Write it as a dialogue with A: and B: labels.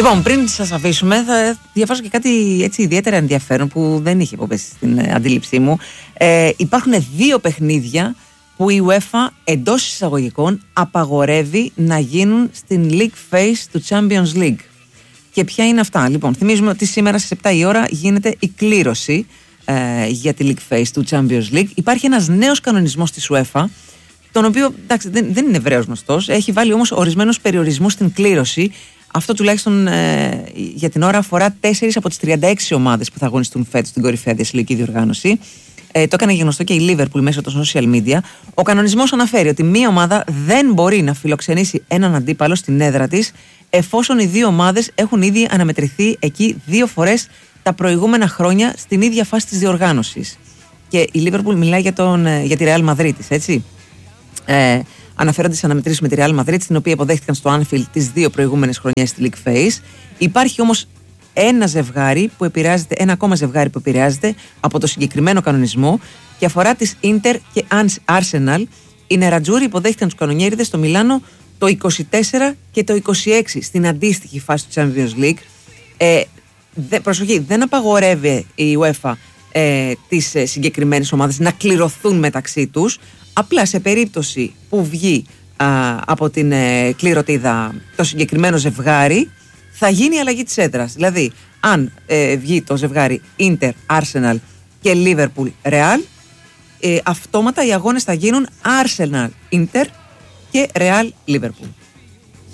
A: Λοιπόν, πριν σας αφήσουμε, θα διαβάσω και κάτι έτσι ιδιαίτερα ενδιαφέρον που δεν είχε υποπέσει στην αντίληψή μου. Υπάρχουν 2 παιχνίδια που η UEFA εντός εισαγωγικών απαγορεύει να γίνουν στην League Phase του Champions League. Και ποια είναι αυτά? Λοιπόν, θυμίζουμε ότι σήμερα στις 7 η ώρα γίνεται η κλήρωση για τη League Phase του Champions League. Υπάρχει ένας νέος κανονισμός της UEFA, τον οποίο εντάξει, δεν είναι ευρέως γνωστός. Έχει βάλει όμως ορισμένους περιορισμούς στην κλήρωση. Αυτό τουλάχιστον για την ώρα αφορά 4 από τις 36 ομάδες που θα αγωνιστούν φέτος στην κορυφαία διασυλλογική διοργάνωση. Το έκανε γνωστό και η Liverpool μέσω των social media. Ο κανονισμός αναφέρει ότι μία ομάδα δεν μπορεί να φιλοξενήσει έναν αντίπαλο στην έδρα της, εφόσον οι 2 ομάδες έχουν ήδη αναμετρηθεί εκεί 2 φορές τα προηγούμενα χρόνια στην ίδια φάση της διοργάνωσης. Και η Liverpool μιλάει για τη Real Madrid, έτσι. Αναφέρονται στις αναμετρήσεις με τη Real Madrid, την οποία υποδέχτηκαν στο Anfield τις 2 προηγούμενες χρονιές στη League Phase. Υπάρχει όμως ένα ακόμα ζευγάρι που επηρεάζεται από το συγκεκριμένο κανονισμό και αφορά τις Inter και Arsenal. Οι Νερατζούροι υποδέχτηκαν τους κανονιέριδες στο Μιλάνο το 24 και το 26 στην αντίστοιχη φάση του Champions League. Προσοχή, δεν απαγορεύει η UEFA τις συγκεκριμένες ομάδες να κληρωθούν μεταξύ τους. Απλά σε περίπτωση που βγει από την κληρωτίδα το συγκεκριμένο ζευγάρι, θα γίνει η αλλαγή της έδρας. Δηλαδή, αν βγει το ζευγάρι Inter, Arsenal και Liverpool, Real, αυτόματα οι αγώνες θα γίνουν Arsenal, Inter και Real, Liverpool.